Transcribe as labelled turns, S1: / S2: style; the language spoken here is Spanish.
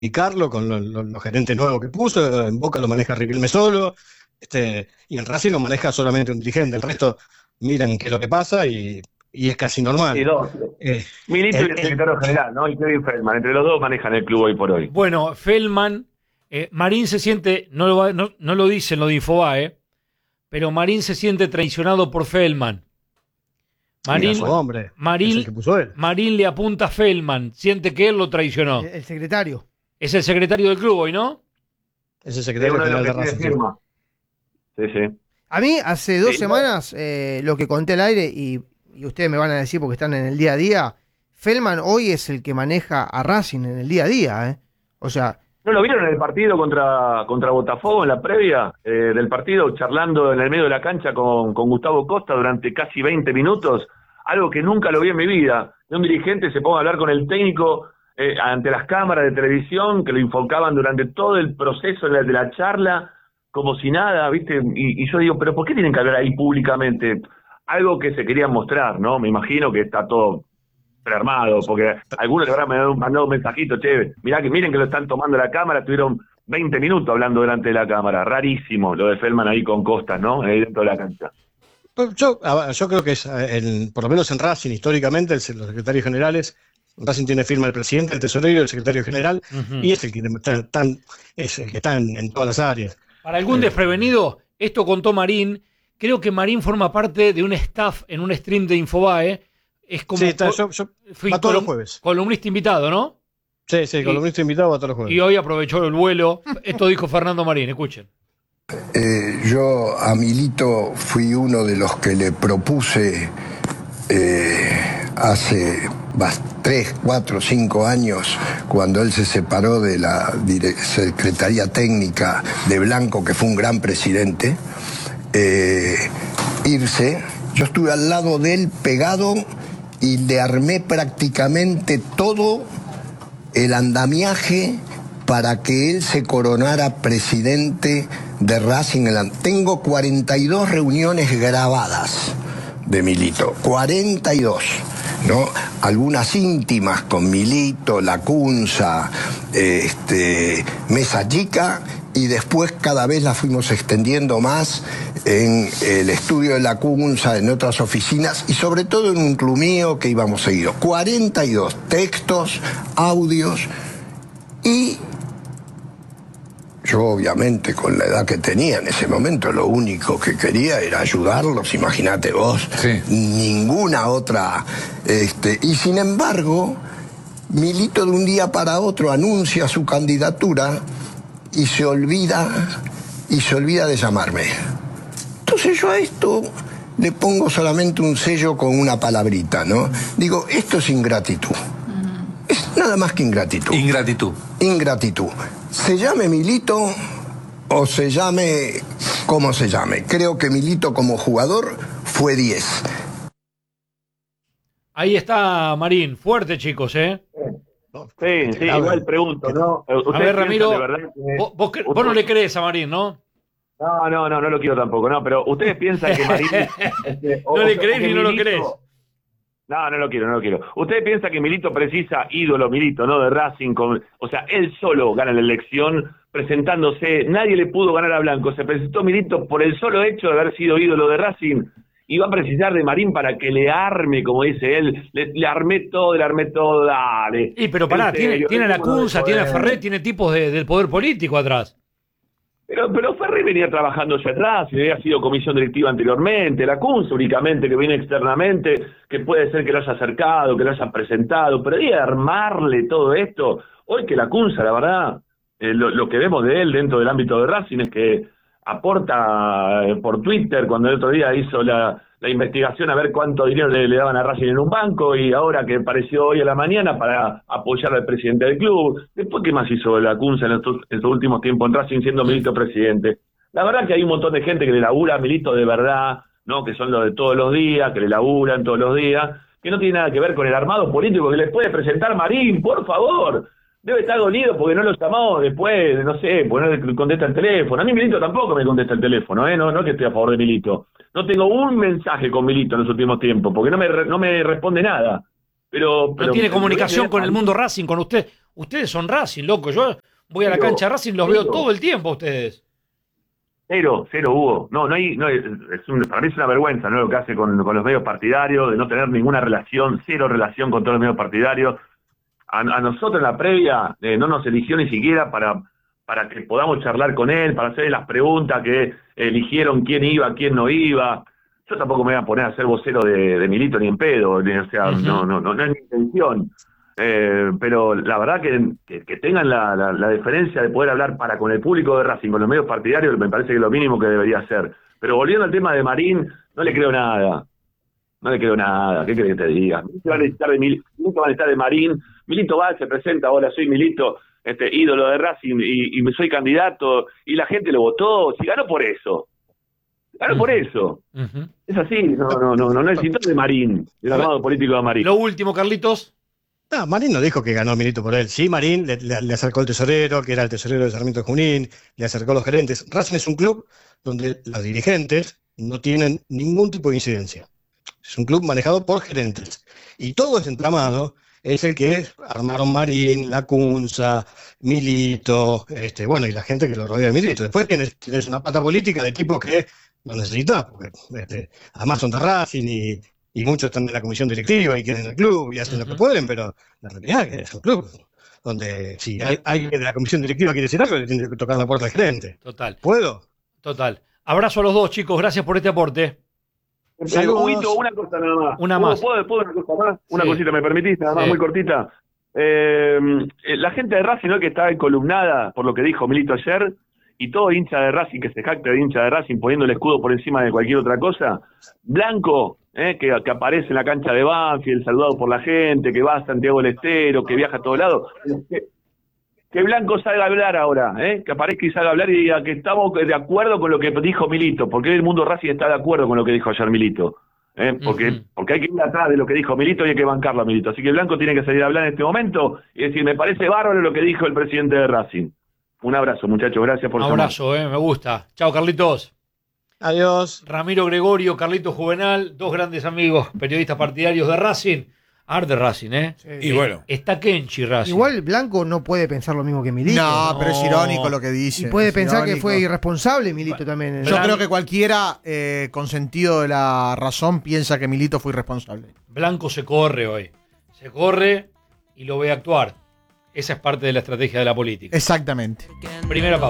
S1: comunicarlo con los gerentes nuevos que puso. En Boca lo maneja Riquelme solo, y en Racing lo maneja solamente un dirigente. El resto miran qué es lo que pasa y es casi
S2: Sí,
S1: normal.
S2: dos.
S1: Eh,
S2: Milito y
S1: el,
S2: el
S1: el-
S2: secretario general, ¿no? Y Kevin Feldman. Entre los dos manejan el club hoy por hoy.
S3: Bueno, Feldman, Marín se siente, no lo dicen lo de Infobae, pero Marín se siente traicionado por Feldman.
S1: y a su
S3: Marín,
S1: hombre, es el
S3: Marín,
S1: que puso él.
S3: Marín le apunta a Feldman, siente que él lo traicionó.
S4: El secretario.
S3: Es el secretario del club hoy, ¿no?
S1: Es el
S2: Es
S1: secretario
S2: uno de los
S1: general de
S2: que tiene
S1: Racing. Sí.
S2: firma. Sí, sí.
S4: A mí, hace 2
S2: Sí,
S4: semanas, lo que conté al aire, y ustedes me van a decir porque están en el día a día, Feldman hoy es el que maneja a Racing en el día a día, ¿eh? O sea,
S2: ¿No lo vieron en el partido contra Botafogo, en la previa del partido, charlando en el medio de la cancha con Gustavo Costa durante casi 20 minutos? Algo que nunca lo vi en mi vida. De un dirigente se ponga a hablar con el técnico ante las cámaras de televisión, que lo enfocaban durante todo el proceso de la charla, como si nada, ¿viste? Y yo digo, ¿pero por qué tienen que hablar ahí públicamente? Algo que se querían mostrar, ¿no? Me imagino que está todo prearmado, porque algunos le habrán mandado un mensajito, che, mirá que miren que lo están tomando la cámara, estuvieron 20 minutos hablando delante de la cámara. Rarísimo lo de Feldman ahí con Costas, ¿no? Ahí dentro de la cancha.
S1: Pues yo creo que es, por lo menos en Racing, históricamente, los secretarios generales, Racing tiene firma el presidente, el tesorero y el secretario general,
S3: Ujú.
S1: y es el que es el que está en todas las áreas.
S3: Para algún desprevenido, esto contó Marín. Creo que Marín forma parte de un staff en un stream de Infobae. Es como
S1: Sí, va todos los jueves.
S3: columnista invitado, ¿no?
S1: Sí, columnista invitado va todos los jueves.
S3: Y hoy aprovechó el vuelo. Esto dijo Fernando Marín, escuchen.
S5: Yo a Milito fui uno de los que le propuse hace 3, 4, 5 años, cuando él se separó de la Secretaría Técnica de Blanco, que fue un gran presidente, irse. Yo estuve al lado de él pegado y le armé prácticamente todo el andamiaje para que él se coronara presidente de Racing. Tengo 42 reuniones grabadas de Milito, 42, ¿no? Algunas íntimas con Milito, Lacunza, Mesa Chica, y después cada vez las fuimos extendiendo más en el estudio de Lacunza, en otras oficinas y sobre todo en un club mío que íbamos seguido. 42 textos, audios, y yo obviamente con la edad que tenía en ese momento lo único que quería era ayudarlos, imagínate vos,
S6: Sí.
S5: Ninguna otra, y sin embargo Milito de un día para otro anuncia su candidatura y se olvida de llamarme. Entonces yo a esto le pongo solamente un sello con una palabrita, ¿no? Digo, esto es ingratitud. Es nada más que ingratitud.
S6: Ingratitud.
S5: Ingratitud. Se llame Milito o se llame como se llame. Creo que Milito como jugador fue 10.
S3: Ahí está Marín. Fuerte, chicos, ¿eh?
S2: Sí, igual pregunto, ¿no?
S3: A ver, Ramiro,
S2: de verdad que-
S3: vos no le crees a Marín, ¿no?
S2: No lo quiero tampoco, no, pero ustedes piensan que Marín...
S3: No le crees ni no lo crees.
S2: No lo quiero. Ustedes piensan que Milito precisa ídolo Milito, ¿no? De Racing, o sea, él solo gana la elección presentándose, nadie le pudo ganar a Blanco, se presentó Milito por el solo hecho de haber sido ídolo de Racing, y va a precisar de Marín para que le arme, como dice él, le armé todo, dale.
S3: Pero pará, tiene a Lacunza, tiene a Ferret, tiene tipos del poder político atrás.
S2: Pero Ferri venía trabajando ya atrás, y había sido comisión directiva anteriormente, la Kunz únicamente, que viene externamente, que puede ser que lo haya acercado, que lo haya presentado, pero de armarle todo esto, hoy que la Kunz, la verdad, lo que vemos de él dentro del ámbito de Racing es que aporta por Twitter, cuando el otro día hizo la investigación a ver cuánto dinero le daban a Racing en un banco, y ahora que apareció hoy a la mañana para apoyar al presidente del club. Después, ¿qué más hizo la Kunz en estos últimos tiempos en Racing siendo Milito presidente? La verdad que hay un montón de gente que le labura a Milito de verdad, ¿no? Que son los de todos los días, que le laburan todos los días, que no tiene nada que ver con el armado político que les puede presentar Marín, por favor. Debe estar dolido porque no lo llamó después, no sé, porque no le contesta el teléfono. A mí Milito tampoco me contesta el teléfono, ¿eh? No que estoy a favor de Milito. No tengo un mensaje con Milito en los últimos tiempos, porque no me responde nada. Pero
S3: No tiene comunicación con el mundo Racing, con usted. Ustedes son Racing, loco. Yo voy a la cancha de Racing, los veo todo el tiempo a ustedes.
S2: Cero, Hugo. Para mí es una vergüenza, ¿no? Lo que hace con los medios partidarios, de no tener ninguna relación, cero relación con todos los medios partidarios. A nosotros en la previa no nos eligió ni siquiera para que podamos charlar con él, para hacerle las preguntas que eligieron quién iba, quién no iba. Yo tampoco me voy a poner a ser vocero de Milito ni en pedo, o sea, no es mi intención. Pero la verdad que tengan la deferencia de poder hablar con el público de Racing, con los medios partidarios, me parece que es lo mínimo que debería hacer. Pero volviendo al tema de Marín, no le creo nada. ¿Qué querés que te diga? Milito van a estar de Marín. Milito va, se presenta, hola, soy Milito, ídolo de Racing y soy candidato, y la gente lo votó, si ganó por eso. Es así, no necesito de Marín, el armado político de Marín.
S3: Lo último, Carlitos.
S1: No, Marín no dijo que ganó Milito por él. Sí, Marín le acercó el tesorero, que era el tesorero de Sarmiento de Junín, le acercó a los gerentes. Racing es un club donde los dirigentes no tienen ningún tipo de incidencia. Es un club manejado por gerentes. Y todo ese entramado es el que armaron Marín, Lacunza, Milito, y la gente que lo rodea de Milito. Después tienes una pata política de tipo que no necesitas, porque además son de Racing y muchos están en la comisión directiva y quieren el club y hacen lo que pueden, pero la realidad es que es un club donde si alguien de la comisión directiva quiere decir algo, le tiene que tocar la puerta al gerente.
S3: Total.
S1: ¿Puedo?
S3: Total. Abrazo a los dos, chicos. Gracias por este aporte.
S2: Huguito, una cosa nada más.
S3: Una más.
S2: ¿Puedo una cosa más? Una cosita, ¿me permitís? Nada más, muy cortita. La gente de Racing, ¿no?, que está encolumnada por lo que dijo Milito ayer, y todo hincha de Racing que se jacta de hincha de Racing poniendo el escudo por encima de cualquier otra cosa. Blanco, que aparece en la cancha de Banfield, saludado por la gente, que va a Santiago del Estero, que viaja a todos lados. Que Blanco salga a hablar ahora, que aparezca y salga a hablar y diga que estamos de acuerdo con lo que dijo Milito, porque el mundo Racing está de acuerdo con lo que dijo ayer Milito. Porque hay que ir atrás de lo que dijo Milito y hay que bancarlo a Milito. Así que Blanco tiene que salir a hablar en este momento y decir, me parece bárbaro lo que dijo el presidente de Racing. Un abrazo, muchachos, gracias por
S3: un abrazo, me gusta. Chao, Carlitos.
S1: Adiós.
S3: Ramiro Gregorio, Carlitos Juvenal, dos grandes amigos, periodistas partidarios de Racing. De Racing, Sí.
S6: Y bueno.
S3: Está Kenchi Racing.
S4: Igual Blanco no puede pensar lo mismo que Milito.
S6: No, pero es irónico lo que dice.
S4: Y puede pensar que fue irresponsable Milito también.
S6: Yo creo que cualquiera con sentido de la razón piensa que Milito fue irresponsable.
S3: Blanco se corre hoy. Se corre y lo ve actuar. Esa es parte de la estrategia de la política.
S6: Exactamente.
S3: Primera pausa.